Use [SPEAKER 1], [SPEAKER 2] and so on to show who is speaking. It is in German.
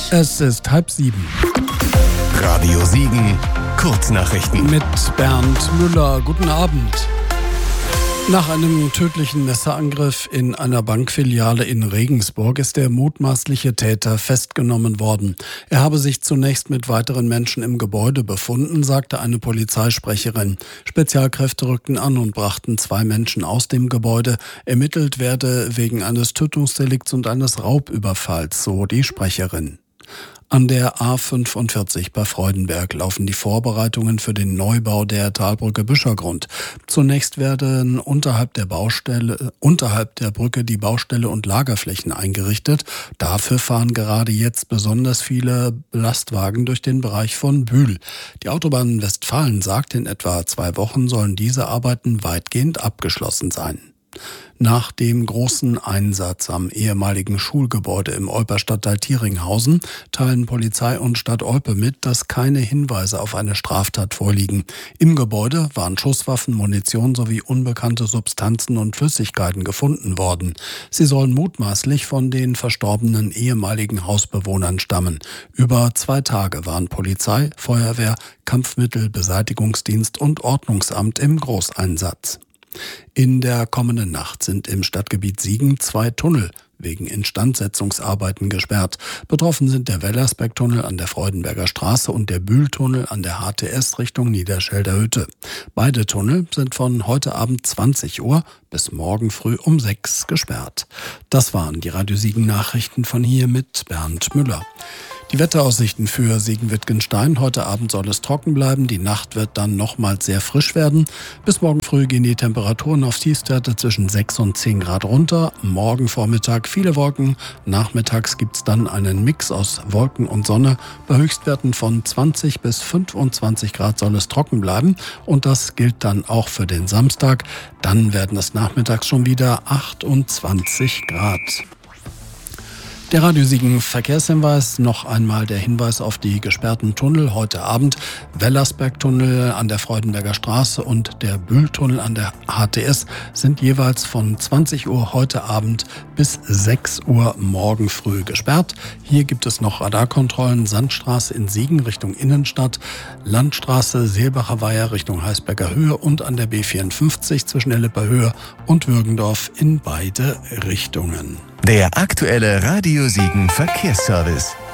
[SPEAKER 1] Es ist 6:30.
[SPEAKER 2] Radio Siegen, Kurznachrichten.
[SPEAKER 1] Mit Bernd Müller. Guten Abend. Nach einem tödlichen Messerangriff in einer Bankfiliale in Regensburg ist der mutmaßliche Täter festgenommen worden. Er habe sich zunächst mit weiteren Menschen im Gebäude befunden, sagte eine Polizeisprecherin. Spezialkräfte rückten an und brachten 2 Menschen aus dem Gebäude. Ermittelt werde wegen eines Tötungsdelikts und eines Raubüberfalls, so die Sprecherin. An der A45 bei Freudenberg laufen die Vorbereitungen für den Neubau der Talbrücke Büschergrund. Zunächst werden unterhalb der Brücke die Baustelle und Lagerflächen eingerichtet. Dafür fahren gerade jetzt besonders viele Lastwagen durch den Bereich von Bühl. Die Autobahn Westfalen sagt, in etwa 2 Wochen sollen diese Arbeiten weitgehend abgeschlossen sein. Nach dem großen Einsatz am ehemaligen Schulgebäude im Olper Stadtteil Thieringhausen teilen Polizei und Stadt Olpe mit, dass keine Hinweise auf eine Straftat vorliegen. Im Gebäude waren Schusswaffen, Munition sowie unbekannte Substanzen und Flüssigkeiten gefunden worden. Sie sollen mutmaßlich von den verstorbenen ehemaligen Hausbewohnern stammen. Über 2 Tage waren Polizei, Feuerwehr, Kampfmittelbeseitigungsdienst und Ordnungsamt im Großeinsatz. In der kommenden Nacht sind im Stadtgebiet Siegen 2 Tunnel wegen Instandsetzungsarbeiten gesperrt. Betroffen sind der Wellersbeck-Tunnel an der Freudenberger Straße und der Bühl-Tunnel an der HTS Richtung Niederschelder Hütte. Beide Tunnel sind von heute Abend 20 Uhr bis morgen früh um 6 gesperrt. Das waren die Radio Siegen Nachrichten von hier mit Bernd Müller. Die Wetteraussichten für Siegen-Wittgenstein. Heute Abend soll es trocken bleiben. Die Nacht wird dann nochmals sehr frisch werden. Bis morgen früh gehen die Temperaturen auf Tiefstwerte zwischen 6 und 10 Grad runter. Morgen Vormittag viele Wolken. Nachmittags gibt's dann einen Mix aus Wolken und Sonne. Bei Höchstwerten von 20 bis 25 Grad soll es trocken bleiben. Und das gilt dann auch für den Samstag. Dann werden es nachmittags schon wieder 28 Grad. Der Radio Siegen Verkehrshinweis, noch einmal der Hinweis auf die gesperrten Tunnel heute Abend. Wellersberg-Tunnel an der Freudenberger Straße und der Bühl-Tunnel an der HTS sind jeweils von 20 Uhr heute Abend bis 6 Uhr morgen früh gesperrt. Hier gibt es noch Radarkontrollen. Sandstraße in Siegen Richtung Innenstadt, Landstraße Seelbacher Weiher Richtung Heisberger Höhe und an der B54 zwischen der Lipper Höhe und Würgendorf in beide Richtungen.
[SPEAKER 2] Der aktuelle Radio Siegen Verkehrsservice.